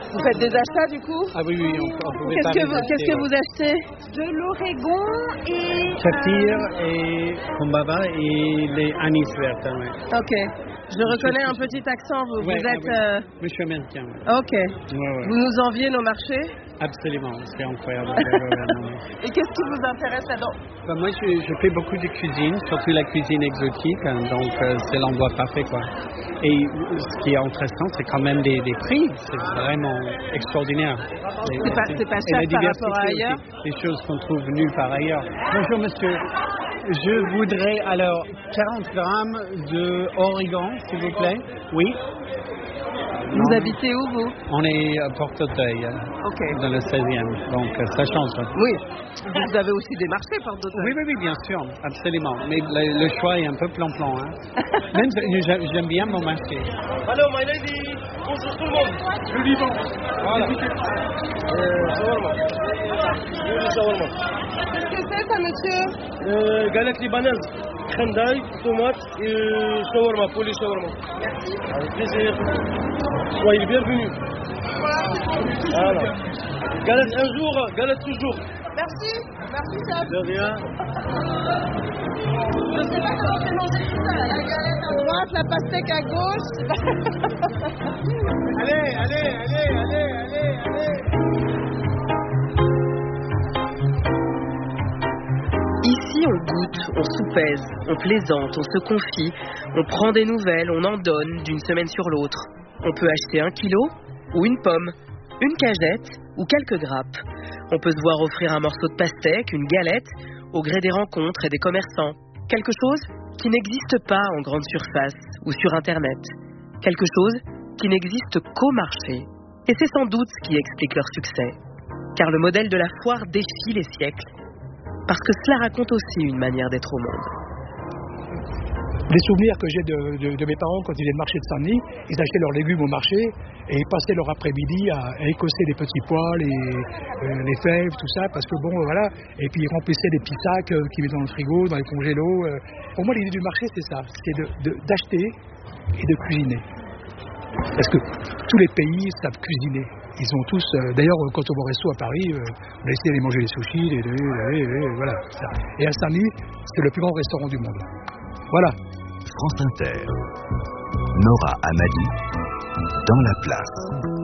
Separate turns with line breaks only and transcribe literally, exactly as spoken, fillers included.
Vous faites des achats du coup?
Ah oui, oui, on, on pouvait
Qu'est-ce
pas
que,
les
vous,
acheter,
qu'est-ce que
ouais.
vous achetez?
De l'Oregon et...
Saphir et Kumbaba et les anis vertes. Ouais.
Ok. Je reconnais un petit accent, vous,
Ouais,
vous
ah
êtes...
oui.
euh,
Mais je suis américain. Ouais.
Ok.
Ouais, ouais.
Vous nous enviez nos marchés?
Absolument, c'est incroyable. Ouais, ouais, ouais, non, mais-
Et qu'est-ce qui vous intéresse là-dedans?
Bah, moi, je, je fais beaucoup de cuisine, surtout la cuisine exotique, hein, donc euh, c'est l'endroit parfait, quoi. Et euh, ce qui est intéressant, c'est quand même des, des prix, c'est vraiment extraordinaire. Et-
C'est pas,
et-
c'est pas
et
cher
la
par rapport à
diversité
ailleurs?
aussi, des choses qu'on trouve nulle part ailleurs. Bonjour, monsieur. Je voudrais alors quarante grammes de origan, s'il vous plaît. Oui.
Vous
Non.
habitez où, vous?
On est à Porte-Auteuil, euh,
Ok.
dans le seizième, donc euh, ça change. Hein.
Oui. Vous avez aussi des marchés, par d'autres.
Oui, oui, oui, bien sûr, absolument. Mais le, le choix est un peu plan-plan. Hein. Même si j'aime, j'aime bien mon marché.
Hello, my lady. Bonjour tout le monde. Le Liban. Voilà. Euh, shawarma. Le shawarma.
Qu'est-ce que c'est, ça, monsieur?
Euh, galette libanaise. Crème d'ail, tomate et euh, shawarma, poulet shawarma.
Merci.
Avec plaisir. Soyez les bienvenus. Voilà. Galette un jour, galette toujours.
Merci. Merci, chef.
De rien.
Je sais pas comment c'est manger tout ça. La galette à droite, la pastèque à gauche.
Allez, allez, allez, allez, allez, allez.
Ici, on goûte, on soupèse, on plaisante, on se confie, on prend des nouvelles, on en donne d'une semaine sur l'autre. On peut acheter un kilo ou une pomme, une cagette ou quelques grappes. On peut se voir offrir un morceau de pastèque, une galette, au gré des rencontres et des commerçants. Quelque chose qui n'existe pas en grande surface ou sur Internet. Quelque chose qui n'existe qu'au marché. Et c'est sans doute ce qui explique leur succès. Car le modèle de la foire défie les siècles. Parce que cela raconte aussi une manière d'être au monde.
Les souvenirs que j'ai de, de, de mes parents quand ils allaient marché de Saint-Denis, ils achetaient leurs légumes au marché et ils passaient leur après-midi à, à écosser les petits pois, les, euh, les fèves, tout ça, parce que bon, voilà. Et puis ils remplissaient des petits sacs euh, qu'ils mettaient dans le frigo, dans les congélos. Euh. Pour moi, l'idée du marché, c'est ça, c'est de, de, d'acheter et de cuisiner. Parce que tous les pays savent cuisiner. Ils ont tous, euh, d'ailleurs, quand on va au resto à Paris, euh, on a essayé d'aller manger les sushis, les, les, les, les voilà. Ça. Et à Saint-Denis, c'est le plus grand restaurant du monde. Voilà.
France Inter. Nora Amadi, dans la place.